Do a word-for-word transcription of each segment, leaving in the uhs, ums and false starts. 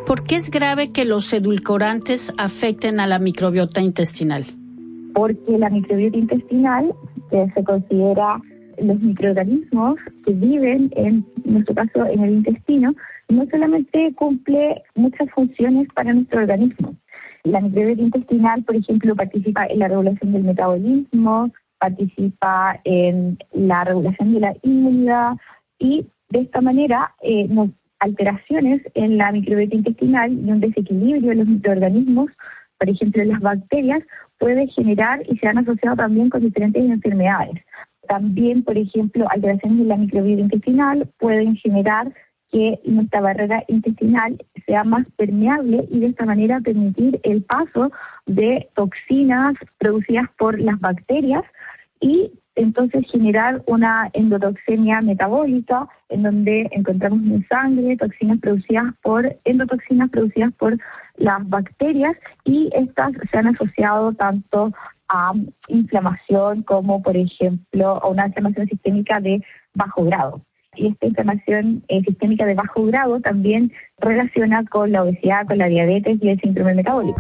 ¿Por qué es grave que los edulcorantes afecten a la microbiota intestinal? Porque la microbiota intestinal, que se considera los microorganismos que viven, en nuestro caso, en el intestino, no solamente cumple muchas funciones para nuestro organismo. La microbiota intestinal, por ejemplo, participa en la regulación del metabolismo, participa en la regulación de la inmunidad y de esta manera eh, nos alteraciones en la microbiota intestinal y un desequilibrio en los microorganismos, por ejemplo en las bacterias, puede generar y se han asociado también con diferentes enfermedades. También, por ejemplo, alteraciones en la microbiota intestinal pueden generar que nuestra barrera intestinal sea más permeable y de esta manera permitir el paso de toxinas producidas por las bacterias y entonces generar una endotoxemia metabólica en donde encontramos en sangre toxinas producidas por endotoxinas producidas por las bacterias y estas se han asociado tanto a inflamación como, por ejemplo, a una inflamación sistémica de bajo grado. Y esta inflamación eh, sistémica de bajo grado también relaciona con la obesidad, con la diabetes y el síndrome metabólico.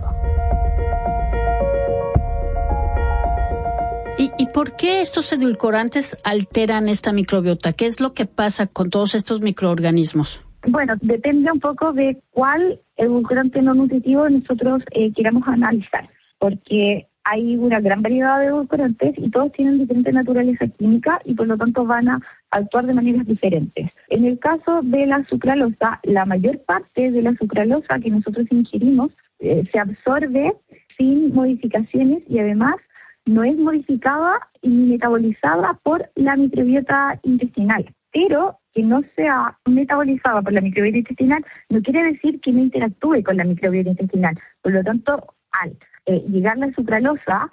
¿Y, ¿Y por qué estos edulcorantes alteran esta microbiota? ¿Qué es lo que pasa con todos estos microorganismos? Bueno, depende un poco de cuál edulcorante no nutritivo nosotros eh, queramos analizar, porque hay una gran variedad de edulcorantes y todos tienen diferente naturaleza química y por lo tanto van a actuar de maneras diferentes. En el caso de la sucralosa, la mayor parte de la sucralosa que nosotros ingerimos eh, se absorbe sin modificaciones y además no es modificada ni metabolizada por la microbiota intestinal. Pero que no sea metabolizada por la microbiota intestinal no quiere decir que no interactúe con la microbiota intestinal. Por lo tanto, al eh, llegar la sucralosa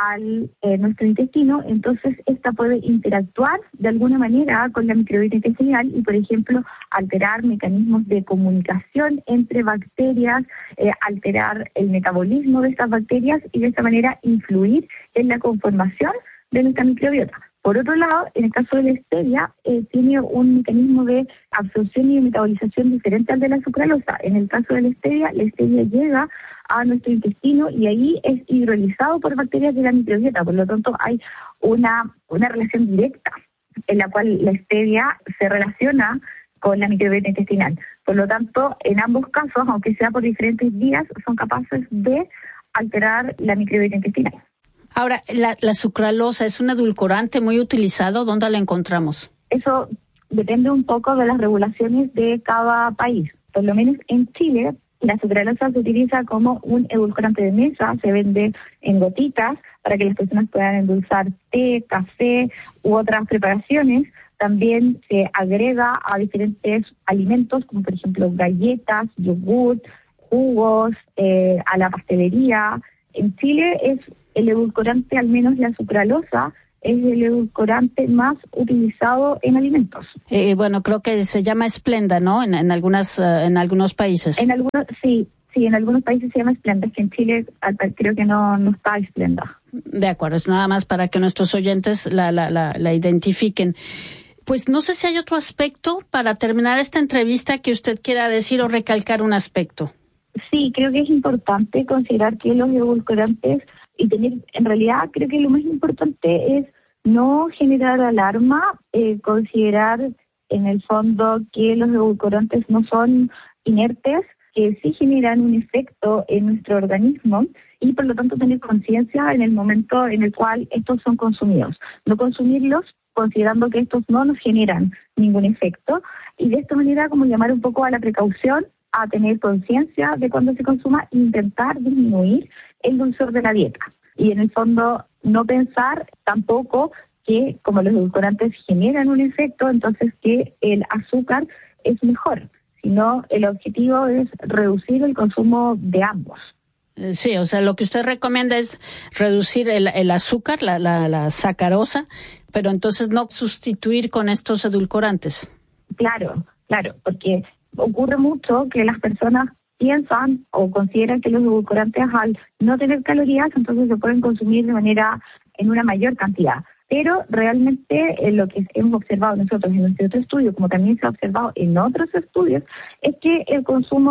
al eh, nuestro intestino, entonces esta puede interactuar de alguna manera con la microbiota intestinal y, por ejemplo, alterar mecanismos de comunicación entre bacterias, eh, alterar el metabolismo de estas bacterias y de esta manera influir en la conformación de nuestra microbiota. Por otro lado, en el caso de la stevia, eh, tiene un mecanismo de absorción y de metabolización diferente al de la sucralosa. En el caso de la stevia, la stevia llega a nuestro intestino y ahí es hidrolizado por bacterias de la microbiota. Por lo tanto, hay una, una relación directa en la cual la stevia se relaciona con la microbiota intestinal. Por lo tanto, en ambos casos, aunque sea por diferentes vías, son capaces de alterar la microbiota intestinal. Ahora, la, la sucralosa es un edulcorante muy utilizado. ¿Dónde la encontramos? Eso depende un poco de las regulaciones de cada país. Por lo menos en Chile, la sucralosa se utiliza como un edulcorante de mesa, se vende en gotitas para que las personas puedan endulzar té, café u otras preparaciones. También se agrega a diferentes alimentos, como por ejemplo galletas, yogur, jugos, eh, a la pastelería. En Chile es el edulcorante, al menos la sucralosa, es el edulcorante más utilizado en alimentos. Eh, bueno, creo que se llama Splenda, ¿no? En, en algunas, uh, en algunos países. En algunos, sí, sí, en algunos países se llama Splenda, es que en Chile creo que no, no está Splenda. De acuerdo, es nada más para que nuestros oyentes la, la, la, la identifiquen. Pues no sé si hay otro aspecto para terminar esta entrevista que usted quiera decir o recalcar un aspecto. Sí, creo que es importante considerar que los edulcorantes y tener, en realidad creo que lo más importante es no generar alarma, eh, considerar en el fondo que los edulcorantes no son inertes, que sí generan un efecto en nuestro organismo y por lo tanto tener conciencia en el momento en el cual estos son consumidos. No consumirlos considerando que estos no nos generan ningún efecto y de esta manera como llamar un poco a la precaución, a tener conciencia de cuando se consuma e intentar disminuir el dulzor de la dieta. Y en el fondo no pensar tampoco que como los edulcorantes generan un efecto, entonces que el azúcar es mejor, sino el objetivo es reducir el consumo de ambos. Sí, o sea, lo que usted recomienda es reducir el, el azúcar, la, la, la sacarosa, pero entonces no sustituir con estos edulcorantes. Claro, claro, porque ocurre mucho que las personas piensan o consideran que los edulcorantes al no tener calorías, entonces se pueden consumir de manera en una mayor cantidad. Pero realmente eh, lo que hemos observado nosotros en nuestro estudio, como también se ha observado en otros estudios, es que el consumo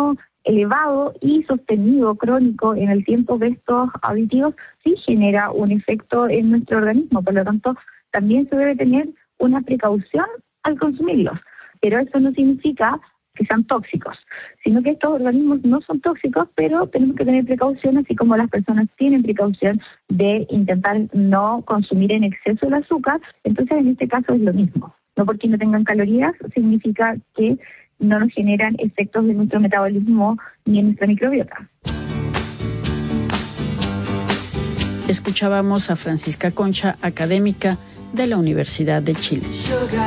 elevado y sostenido, crónico, en el tiempo de estos aditivos, sí genera un efecto en nuestro organismo. Por lo tanto, también se debe tener una precaución al consumirlos. Pero eso no significa que sean tóxicos, sino que estos organismos no son tóxicos, pero tenemos que tener precaución, así como las personas tienen precaución de intentar no consumir en exceso el azúcar. Entonces, en este caso es lo mismo. No porque no tengan calorías significa que no nos generan efectos de nuestro metabolismo ni en nuestra microbiota. Escuchábamos a Francisca Concha, académica de la Universidad de Chile.